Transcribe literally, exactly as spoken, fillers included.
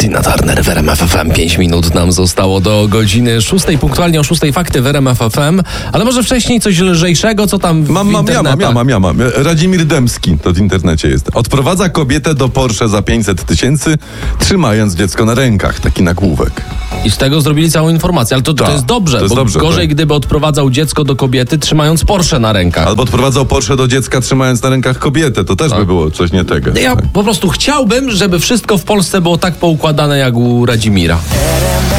Tina Turner w R M F F M. pięć minut nam zostało do godziny szóstej. Punktualnie o szóstej fakty w R M F F M. Ale może wcześniej coś lżejszego, co tam w Mam, mam, ja mam, ja mam, ja mam. Radzimir Dębski, to w internecie jest. Odprowadza kobietę do Porsche za pięćset tysięcy, trzymając dziecko na rękach. Taki nagłówek. I z tego zrobili całą informację. Ale to, to Ta, jest dobrze, to jest bo dobrze, gorzej, tak. gdyby odprowadzał dziecko do kobiety, trzymając Porsche na rękach. Albo odprowadzał Porsche do dziecka, trzymając na rękach kobietę. To też Tak. by było coś nie tego. Ja po prostu chciałbym, żeby wszystko w Polsce było tak poukładane jak u Radzimira.